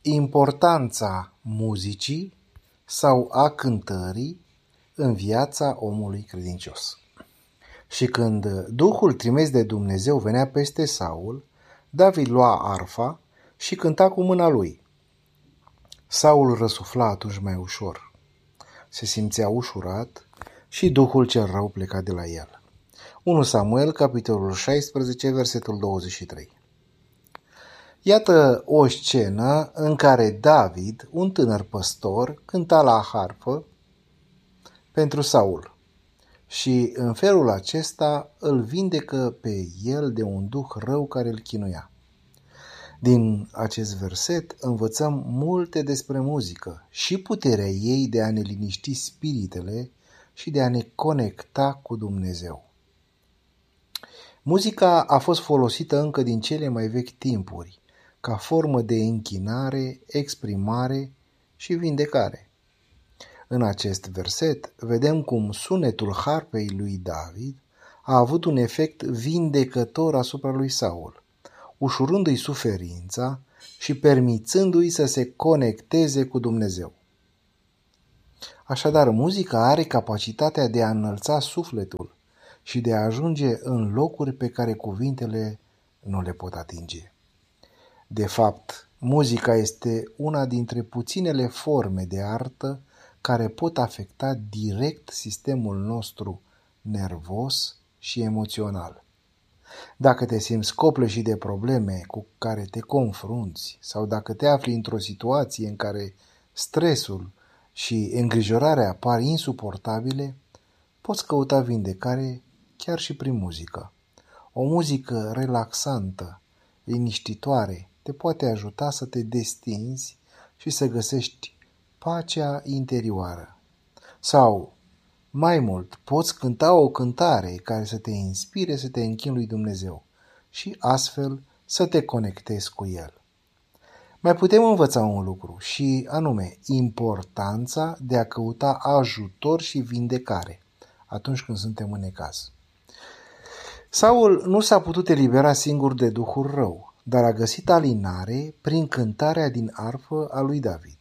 Importanța muzicii sau a cântării în viața omului credincios. Și când Duhul trimis de Dumnezeu venea peste Saul, David lua arfa și cânta cu mâna lui. Saul răsufla atunci mai ușor. Se simțea ușurat și Duhul cel rău pleca de la el. 1 Samuel, capitolul 16, versetul 23. Iată o scenă în care David, un tânăr păstor, cânta la harfă pentru Saul și în felul acesta îl vindecă pe el de un duh rău care îl chinuia. Din acest verset învățăm multe despre muzică și puterea ei de a ne liniști spiritele și de a ne conecta cu Dumnezeu. Muzica a fost folosită încă din cele mai vechi timpuri, ca formă de închinare, exprimare și vindecare. În acest verset vedem cum sunetul harpei lui David a avut un efect vindecător asupra lui Saul, ușurându-i suferința și permițându-i să se conecteze cu Dumnezeu. Așadar, muzica are capacitatea de a înălța sufletul și de a ajunge în locuri pe care cuvintele nu le pot atinge. De fapt, muzica este una dintre puținele forme de artă care pot afecta direct sistemul nostru nervos și emoțional. Dacă te simți copleșit de probleme cu care te confrunți sau dacă te afli într-o situație în care stresul și îngrijorarea apar insuportabile, poți căuta vindecare chiar și prin muzică. O muzică relaxantă, liniștitoare, te poate ajuta să te destinzi și să găsești pacea interioară. Sau, mai mult, poți cânta o cântare care să te inspire să te închini lui Dumnezeu și astfel să te conectezi cu El. Mai putem învăța un lucru și anume importanța de a căuta ajutor și vindecare atunci când suntem în necaz. Saul nu s-a putut elibera singur de duhul rău, dar a găsit alinare prin cântarea din arfă a lui David.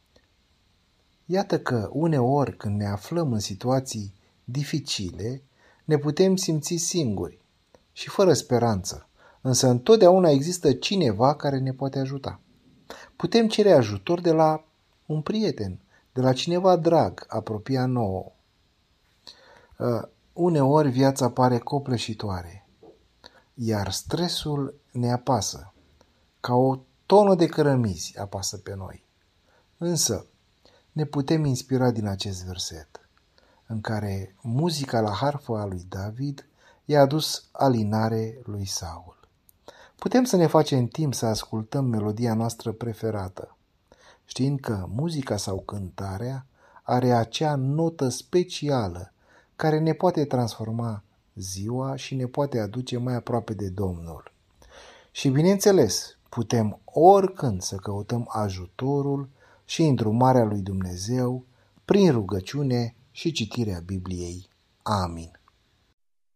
Iată că uneori când ne aflăm în situații dificile, ne putem simți singuri și fără speranță, însă întotdeauna există cineva care ne poate ajuta. Putem cere ajutor de la un prieten, de la cineva drag, apropiat nouă. Uneori viața pare copleșitoare, iar stresul ne apasă, ca o tonă de cărămizi apasă pe noi. Însă, ne putem inspira din acest verset, în care muzica la harfă a lui David i-a adus alinare lui Saul. Putem să ne facem timp să ascultăm melodia noastră preferată, știind că muzica sau cântarea are acea notă specială care ne poate transforma ziua și ne poate aduce mai aproape de Domnul. Și bineînțeles, putem oricând să căutăm ajutorul și îndrumarea lui Dumnezeu prin rugăciune și citirea Bibliei. Amin.